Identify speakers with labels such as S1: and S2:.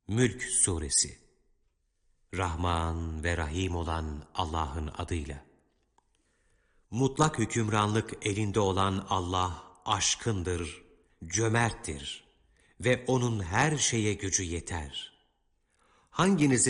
S1: Mülk Suresi. Rahman ve Rahim olan Allah'ın adıyla. Mutlak hükümranlık elinde olan Allah aşkındır, cömerttir ve O'nun her şeye gücü yeter. Hanginizin